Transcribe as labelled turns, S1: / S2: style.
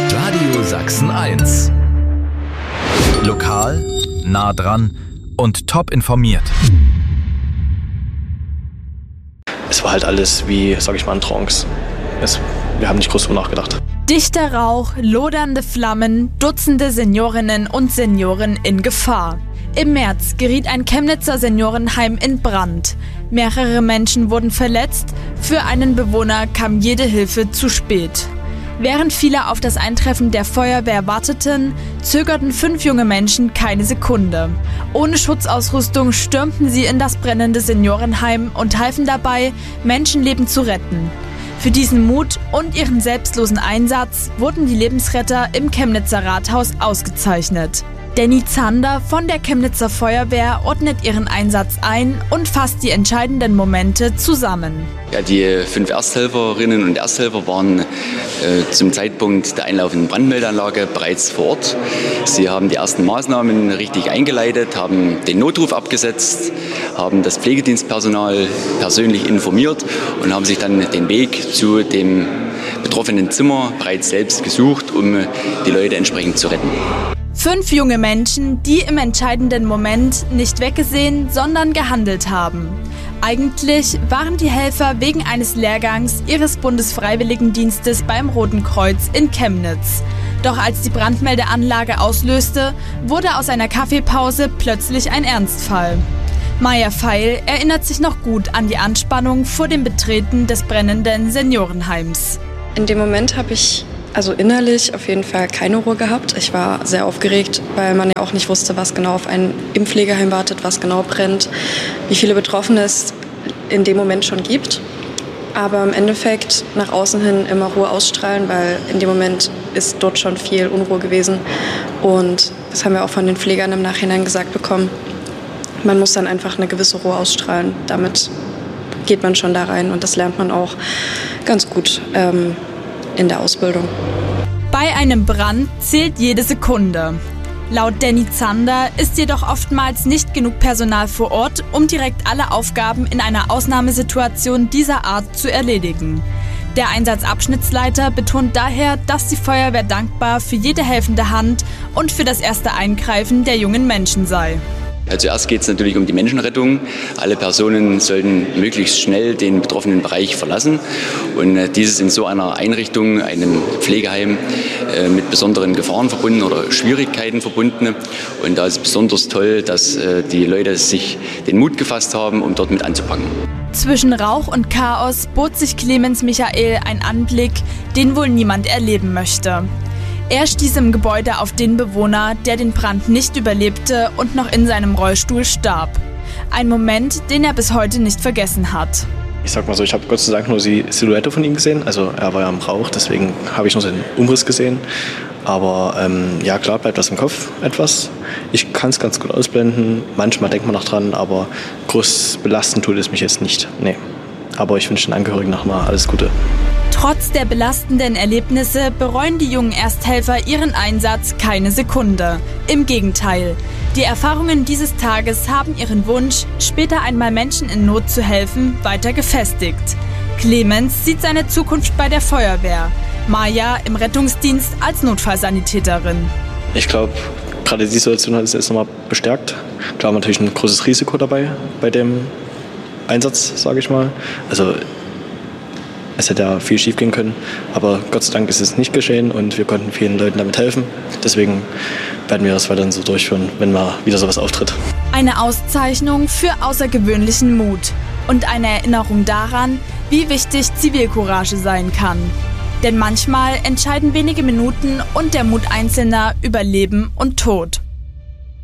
S1: Radio Sachsen 1. Lokal, nah dran und top informiert.
S2: Es war halt alles wie, sag ich mal, in Trance. Wir haben nicht groß drüber nachgedacht.
S3: Dichter Rauch, lodernde Flammen, Dutzende Seniorinnen und Senioren in Gefahr. Im März geriet ein Chemnitzer Seniorenheim in Brand. Mehrere Menschen wurden verletzt, für einen Bewohner kam jede Hilfe zu spät. Während viele auf das Eintreffen der Feuerwehr warteten, zögerten 5 junge Menschen keine Sekunde. Ohne Schutzausrüstung stürmten sie in das brennende Seniorenheim und halfen dabei, Menschenleben zu retten. Für diesen Mut und ihren selbstlosen Einsatz wurden die Lebensretter im Chemnitzer Rathaus ausgezeichnet. Danny Zander von der Chemnitzer Feuerwehr ordnet ihren Einsatz ein und fasst die entscheidenden Momente zusammen.
S4: Ja, die 5 Ersthelferinnen und Ersthelfer waren zum Zeitpunkt der einlaufenden Brandmeldeanlage bereits vor Ort. Sie haben die ersten Maßnahmen richtig eingeleitet, haben den Notruf abgesetzt, haben das Pflegedienstpersonal persönlich informiert und haben sich dann den Weg zu dem betroffenen Zimmer bereits selbst gesucht, um die Leute entsprechend zu retten.
S3: 5 junge Menschen, die im entscheidenden Moment nicht weggesehen, sondern gehandelt haben. Eigentlich waren die Helfer wegen eines Lehrgangs ihres Bundesfreiwilligendienstes beim Roten Kreuz in Chemnitz. Doch als die Brandmeldeanlage auslöste, wurde aus einer Kaffeepause plötzlich ein Ernstfall. Maja Feil erinnert sich noch gut an die Anspannung vor dem Betreten des brennenden Seniorenheims.
S5: In dem Moment habe ich innerlich auf jeden Fall keine Ruhe gehabt. Ich war sehr aufgeregt, weil man ja auch nicht wusste, was genau auf einen im Pflegeheim wartet, was genau brennt, wie viele Betroffene es in dem Moment schon gibt. Aber im Endeffekt nach außen hin immer Ruhe ausstrahlen, weil in dem Moment ist dort schon viel Unruhe gewesen. Und das haben wir auch von den Pflegern im Nachhinein gesagt bekommen. Man muss dann einfach eine gewisse Ruhe ausstrahlen. Damit geht man schon da rein und das lernt man auch ganz gut in der Ausbildung.
S3: Bei einem Brand zählt jede Sekunde. Laut Danny Zander ist jedoch oftmals nicht genug Personal vor Ort, um direkt alle Aufgaben in einer Ausnahmesituation dieser Art zu erledigen. Der Einsatzabschnittsleiter betont daher, dass die Feuerwehr dankbar für jede helfende Hand und für das erste Eingreifen der jungen Menschen sei.
S4: Zuerst geht es natürlich um die Menschenrettung. Alle Personen sollten möglichst schnell den betroffenen Bereich verlassen. Und dieses in so einer Einrichtung, einem Pflegeheim, mit besonderen Gefahren verbunden oder Schwierigkeiten verbunden. Und da ist es besonders toll, dass die Leute sich den Mut gefasst haben, um dort mit anzupacken.
S3: Zwischen Rauch und Chaos bot sich Clemens Michael ein Anblick, den wohl niemand erleben möchte. Er stieß im Gebäude auf den Bewohner, der den Brand nicht überlebte und noch in seinem Rollstuhl starb. Ein Moment, den er bis heute nicht vergessen hat.
S2: Ich sag mal so, ich habe Gott sei Dank nur die Silhouette von ihm gesehen. Also er war ja im Rauch, deswegen habe ich nur seinen Umriss gesehen. Aber ja, klar bleibt das im Kopf etwas. Ich kann es ganz gut ausblenden. Manchmal denkt man noch dran, aber groß belasten tut es mich jetzt nicht. Nee. Aber ich wünsche den Angehörigen nochmal alles Gute.
S3: Trotz der belastenden Erlebnisse bereuen die jungen Ersthelfer ihren Einsatz keine Sekunde. Im Gegenteil. Die Erfahrungen dieses Tages haben ihren Wunsch, später einmal Menschen in Not zu helfen, weiter gefestigt. Clemens sieht seine Zukunft bei der Feuerwehr. Maja im Rettungsdienst als Notfallsanitäterin.
S2: Ich glaube, gerade die Situation hat es jetzt nochmal bestärkt. Klar, natürlich ein großes Risiko dabei bei dem Einsatz, sage ich mal. Also es hätte ja viel schief gehen können, aber Gott sei Dank ist es nicht geschehen und wir konnten vielen Leuten damit helfen. Deswegen werden wir das weiterhin so durchführen, wenn mal wieder sowas auftritt.
S3: Eine Auszeichnung für außergewöhnlichen Mut und eine Erinnerung daran, wie wichtig Zivilcourage sein kann. Denn manchmal entscheiden wenige Minuten und der Mut Einzelner über Leben und Tod.